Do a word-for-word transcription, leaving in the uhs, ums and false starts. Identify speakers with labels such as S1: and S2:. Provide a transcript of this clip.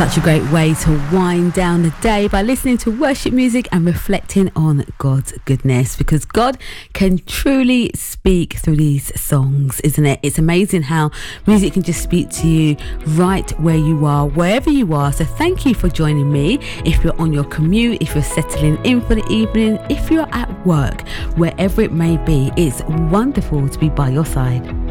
S1: Such a great way to wind down the day by listening to worship music and reflecting on God's goodness, because God can truly speak through these songs, isn't it? It's amazing how music can just speak to you right where you are, wherever you are. So thank you for joining me. If you're on your commute, if you're settling in for the evening, if you're at work, wherever it may be, it's wonderful to be by your side.